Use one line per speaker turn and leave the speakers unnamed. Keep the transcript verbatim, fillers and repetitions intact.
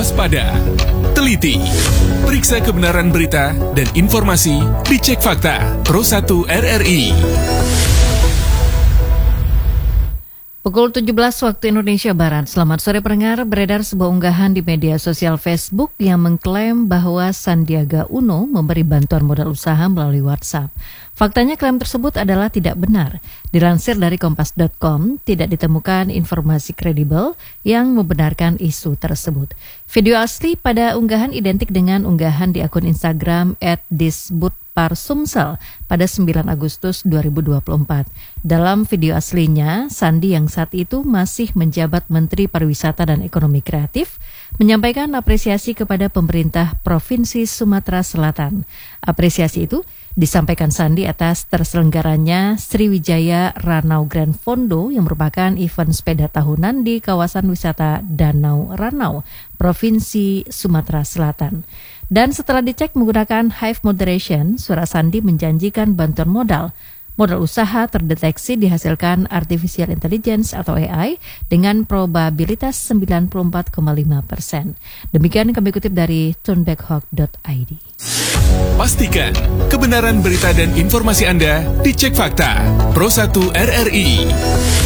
waspada, teliti, periksa kebenaran berita dan informasi, dicek fakta. Pro satu R R I.
Pukul tujuh belas waktu Indonesia Barat. Selamat sore pendengar. Beredar sebuah unggahan di media sosial Facebook yang mengklaim bahwa Sandiaga Uno memberi bantuan modal usaha melalui WhatsApp. Faktanya klaim tersebut adalah tidak benar. Dilansir dari kompas titik com, tidak ditemukan informasi kredibel yang membenarkan isu tersebut. Video asli pada unggahan identik dengan unggahan di akun Instagram et disbutparsumsel pada sembilan Agustus dua ribu dua puluh empat. Dalam video aslinya, Sandi yang saat itu masih menjabat Menteri Pariwisata dan Ekonomi Kreatif menyampaikan apresiasi kepada pemerintah Provinsi Sumatera Selatan. Apresiasi itu disampaikan Sandi atas terselenggaranya Sriwijaya Ranau Grand Fondo yang merupakan event sepeda tahunan di kawasan wisata Danau Ranau, Provinsi Sumatera Selatan. Dan setelah dicek menggunakan Hive Moderation, suara Sandi menjanjikan bantuan modal. Modal usaha terdeteksi dihasilkan Artificial Intelligence atau A I dengan probabilitas sembilan puluh empat koma lima persen. Demikian kami kutip dari turnbackhawk dot I D.
Pastikan kebenaran berita dan informasi Anda dicek fakta. Pro satu R R I.